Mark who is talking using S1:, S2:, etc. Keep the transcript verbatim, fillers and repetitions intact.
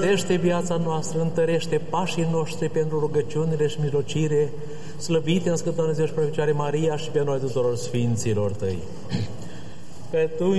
S1: nădejdește viața noastră, întărește pașii noștri pentru rugăciunile și mijlocire, slăvite în Sfântul Dumnezeu și Prefecioare Maria și pe noi tuturor Sfinților Tăi. Că Tu,